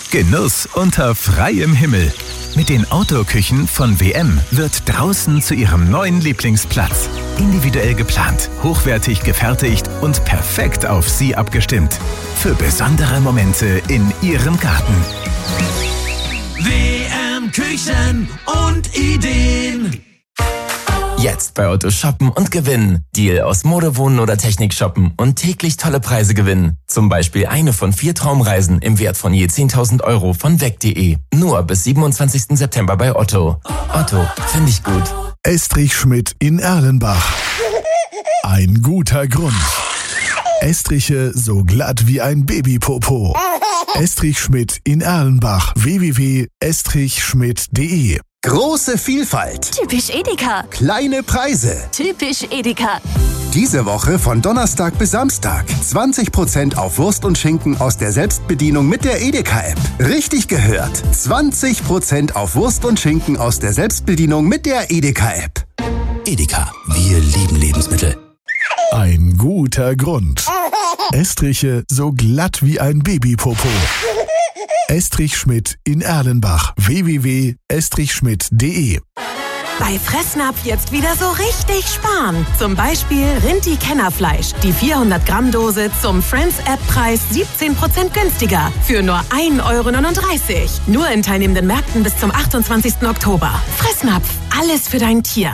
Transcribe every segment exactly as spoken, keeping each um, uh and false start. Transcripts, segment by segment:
Genuss unter freiem Himmel. Mit den Outdoor-Küchen von W M wird draußen zu Ihrem neuen Lieblingsplatz. Individuell geplant, hochwertig gefertigt und perfekt auf Sie abgestimmt. Für besondere Momente in Ihrem Garten. W M Küchen und Ideen. Jetzt bei Otto shoppen und gewinnen. Deal aus Mode, Wohnen oder Technik shoppen und täglich tolle Preise gewinnen. Zum Beispiel eine von vier Traumreisen im Wert von je zehntausend Euro von weg punkt de. Nur bis siebenundzwanzigsten September bei Otto. Otto, finde ich gut. Estrich Schmidt in Erlenbach. Ein guter Grund. Estriche so glatt wie ein Babypopo. Estrich Schmidt in Erlenbach. w w w punkt estrich schmidt punkt de. Große Vielfalt. Typisch Edeka. Kleine Preise. Typisch Edeka. Diese Woche von Donnerstag bis Samstag. zwanzig Prozent auf Wurst und Schinken aus der Selbstbedienung mit der Edeka-App. Richtig gehört. zwanzig Prozent auf Wurst und Schinken aus der Selbstbedienung mit der Edeka-App. Edeka. Wir lieben Lebensmittel. Ein guter Grund. Estriche so glatt wie ein Babypopo. Estrich Schmidt in Erlenbach. w w w punkt estrich schmidt punkt de. Bei Fressnapf jetzt wieder so richtig sparen. Zum Beispiel Rinti-Kennerfleisch. Die vierhundert Gramm Dose zum Friends-App-Preis siebzehn Prozent günstiger. Für nur ein Euro neununddreißig. Nur in teilnehmenden Märkten bis zum achtundzwanzigsten Oktober. Fressnapf. Alles für dein Tier.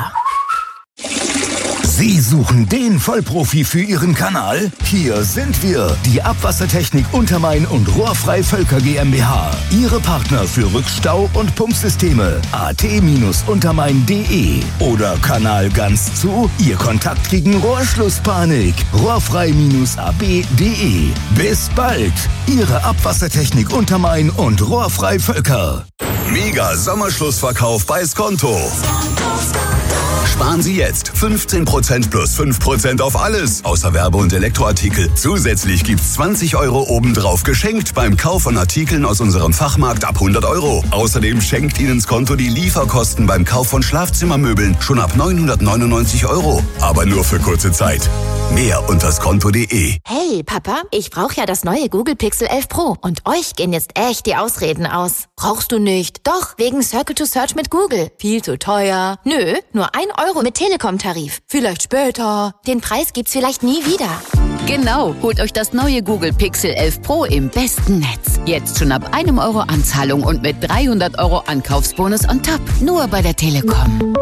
Sie suchen den Vollprofi für Ihren Kanal? Hier sind wir, die Abwassertechnik Untermain und Rohrfrei Völker GmbH. Ihre Partner für Rückstau- und Pumpsysteme. a t untermain punkt de oder Kanal ganz zu, Ihr Kontakt gegen Rohrschlusspanik. rohrfrei a b punkt de. Bis bald, Ihre Abwassertechnik Untermain und Rohrfrei Völker. Mega Sommerschlussverkauf bei Skonto. Sparen Sie jetzt fünfzehn Prozent plus fünf Prozent auf alles, außer Werbe- und Elektroartikel. Zusätzlich gibt's zwanzig Euro obendrauf geschenkt beim Kauf von Artikeln aus unserem Fachmarkt ab hundert Euro. Außerdem schenkt Ihnen Skonto die Lieferkosten beim Kauf von Schlafzimmermöbeln schon ab neunhundertneunundneunzig Euro. Aber nur für kurze Zeit. Mehr unter skonto punkt de. Hey Papa, ich brauche ja das neue Google Pixel elf Pro und euch gehen jetzt echt die Ausreden aus. Brauchst du nicht? Doch, wegen Circle to Search mit Google. Viel zu teuer. Nö, nur ein Euro mit Telekom-Tarif. Vielleicht später. Den Preis gibt's vielleicht nie wieder. Genau, holt euch das neue Google Pixel elf Pro im besten Netz. Jetzt schon ab einem Euro Anzahlung und mit dreihundert Euro Ankaufsbonus on top. Nur bei der Telekom.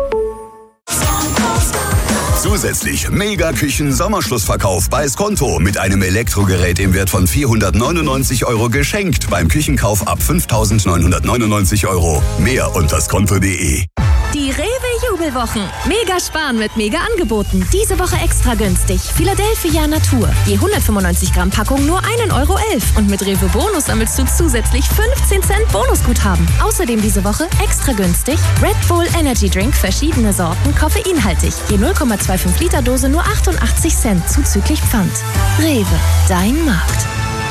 Zusätzlich Mega-Küchen-Sommerschlussverkauf bei Skonto mit einem Elektrogerät im Wert von vierhundertneunundneunzig Euro geschenkt beim Küchenkauf ab fünftausendneunhundertneunundneunzig Euro. Mehr unter skonto punkt de. Die Rewe-Jubelwochen. Mega sparen mit Mega-Angeboten. Diese Woche extra günstig. Philadelphia Natur. Je hundertfünfundneunzig Gramm Packung nur ein Euro elf. Und mit Rewe Bonus sammelst du zusätzlich fünfzehn Cent Bonusguthaben. Außerdem diese Woche extra günstig Red Bull Energy Drink, verschiedene Sorten, koffeinhaltig. Je null Komma fünfundzwanzig Liter Dose nur achtundachtzig Cent, zuzüglich Pfand. Rewe, dein Markt.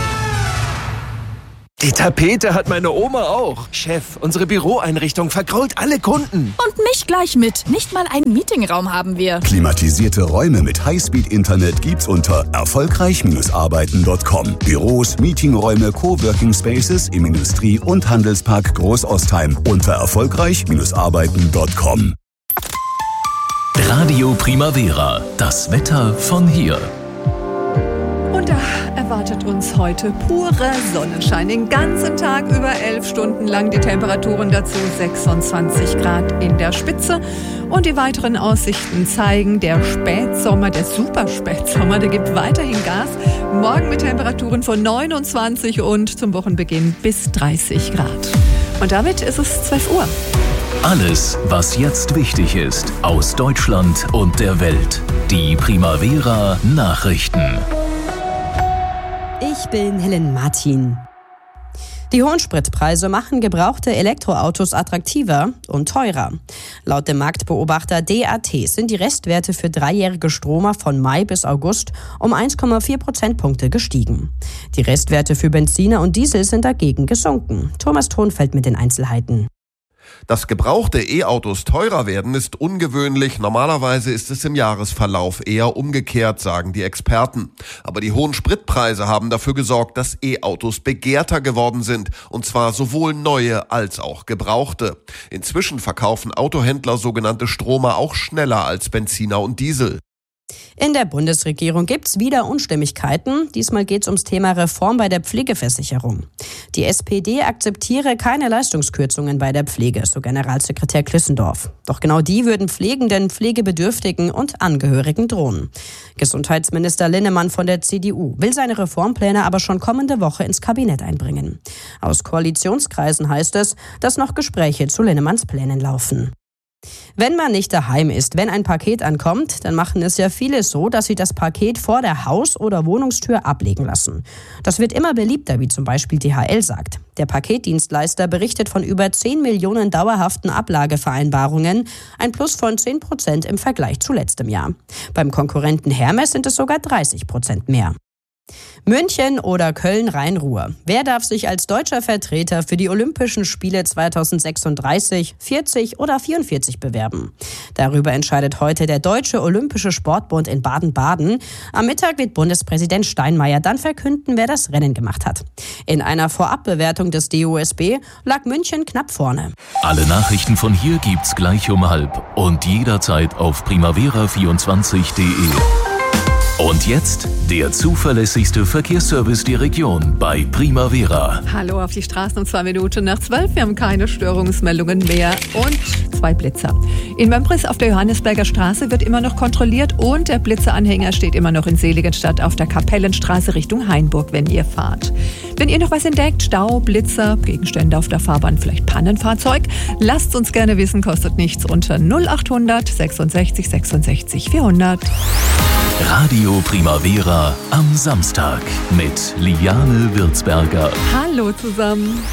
Die Tapete hat meine Oma auch. Chef, unsere Büroeinrichtung vergrault alle Kunden. Und mich gleich mit. Nicht mal einen Meetingraum haben wir. Klimatisierte Räume mit Highspeed-Internet gibt's unter erfolgreich arbeiten punkt com. Büros, Meetingräume, Coworking Spaces im Industrie- und Handelspark Großostheim unter erfolgreich arbeiten punkt com. Radio Primavera. Das Wetter von hier. Und da erwartet uns heute purer Sonnenschein. Den ganzen Tag über elf Stunden lang. Die Temperaturen dazu sechsundzwanzig Grad in der Spitze. Und die weiteren Aussichten zeigen, der Spätsommer, der Superspätsommer, der gibt weiterhin Gas. Morgen mit Temperaturen von neunundzwanzig und zum Wochenbeginn bis dreißig Grad. Und damit ist es zwölf Uhr. Alles, was jetzt wichtig ist, aus Deutschland und der Welt. Die Primavera Nachrichten. Ich bin Helen Martin. Die hohen Spritpreise machen gebrauchte Elektroautos attraktiver und teurer. Laut dem Marktbeobachter D A T sind die Restwerte für dreijährige Stromer von Mai bis August um eins Komma vier Prozentpunkte gestiegen. Die Restwerte für Benziner und Diesel sind dagegen gesunken. Thomas Thonfeld mit den Einzelheiten. Dass gebrauchte E-Autos teurer werden, ist ungewöhnlich. Normalerweise ist es im Jahresverlauf eher umgekehrt, sagen die Experten. Aber die hohen Spritpreise haben dafür gesorgt, dass E-Autos begehrter geworden sind. Und zwar sowohl neue als auch gebrauchte. Inzwischen verkaufen Autohändler sogenannte Stromer auch schneller als Benziner und Diesel. In der Bundesregierung gibt's wieder Unstimmigkeiten. Diesmal geht's ums Thema Reform bei der Pflegeversicherung. Die S P D akzeptiere keine Leistungskürzungen bei der Pflege, so Generalsekretär Klüssendorf. Doch genau die würden Pflegenden, Pflegebedürftigen und Angehörigen drohen. Gesundheitsminister Linnemann von der C D U will seine Reformpläne aber schon kommende Woche ins Kabinett einbringen. Aus Koalitionskreisen heißt es, dass noch Gespräche zu Linnemanns Plänen laufen. Wenn man nicht daheim ist, wenn ein Paket ankommt, dann machen es ja viele so, dass sie das Paket vor der Haus- oder Wohnungstür ablegen lassen. Das wird immer beliebter, wie zum Beispiel D H L sagt. Der Paketdienstleister berichtet von über zehn Millionen dauerhaften Ablagevereinbarungen, ein Plus von zehn Prozent im Vergleich zu letztem Jahr. Beim Konkurrenten Hermes sind es sogar dreißig Prozent mehr. München oder Köln-Rhein-Ruhr. Wer darf sich als deutscher Vertreter für die Olympischen Spiele zweitausendsechsunddreißig, vierzig oder vierundvierzig bewerben? Darüber entscheidet heute der Deutsche Olympische Sportbund in Baden-Baden. Am Mittag wird Bundespräsident Steinmeier dann verkünden, wer das Rennen gemacht hat. In einer Vorabbewertung des D O S B lag München knapp vorne. Alle Nachrichten von hier gibt's gleich um halb und jederzeit auf primavera vierundzwanzig punkt de. Und jetzt der zuverlässigste Verkehrsservice der Region bei Primavera. Hallo auf die Straßen um zwei Minuten nach zwölf. Wir haben keine Störungsmeldungen mehr und zwei Blitzer. In Mömbris auf der Johannesberger Straße wird immer noch kontrolliert und der Blitzeranhänger steht immer noch in Seligenstadt auf der Kapellenstraße Richtung Hainburg, wenn ihr fahrt. Wenn ihr noch was entdeckt, Stau, Blitzer, Gegenstände auf der Fahrbahn, vielleicht Pannenfahrzeug, lasst uns gerne wissen, kostet nichts unter null achthundert sechsundsechzig sechsundsechzig vierhundert. Radio Primavera am Samstag mit Liane Würzberger. Hallo zusammen.